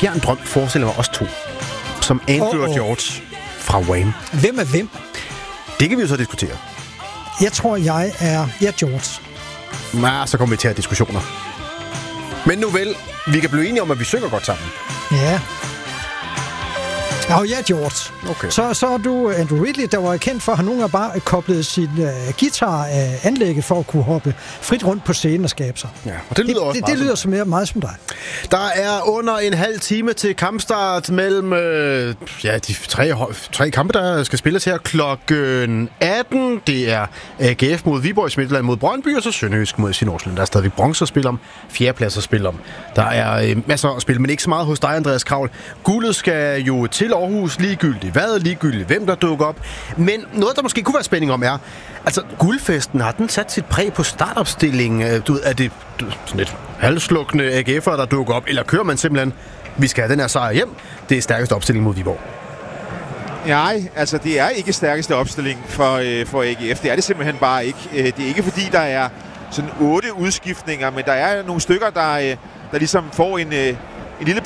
fjern drøm forestiller mig os to. Som Andrew og George fra Wham. Hvem er hvem? Det kan vi jo så diskutere. Jeg tror, jeg er George. Nej, så kommer vi til at have diskussioner. Men nu vel, vi kan blive enige om, at vi synger godt sammen. Ja. Ja, George. Okay. Så er du Andrew Ridgeley, der var kendt for, at han nogle gange bare koblet sin guitar af anlægget for at kunne hoppe frit rundt på scenen og skabe sig. Ja, og det lyder også det lyder som meget som dig. Der er under en halv time til kampstart mellem de tre kampe, der skal spilles her klokken 18. Det er AGF mod Viborg, Midtjylland mod Brøndby, og så Sønderjysk mod FC Nordsjælland. Der er stadigvæk bronze at spille om, fjerdeplads at spille om. Der er masser at spille, men ikke så meget hos dig, Andreas Kravl. Guldet skal jo til Aarhus, ligegyldigt hvad, ligegyldigt hvem der dukker op. Men noget, der måske kunne være spænding om, er, altså guldfesten, har den sat sit præg på startopstillingen? Er det sådan lidt halvslukkende AGF'ere, der dukker op, eller kører man simpelthen, vi skal have den her sejr hjem, det er stærkeste opstilling mod Viborg? Nej, altså det er ikke stærkeste opstilling for AGF. Det er det simpelthen bare ikke. Det er ikke fordi, der er sådan 8 udskiftninger, men der er nogle stykker, der ligesom får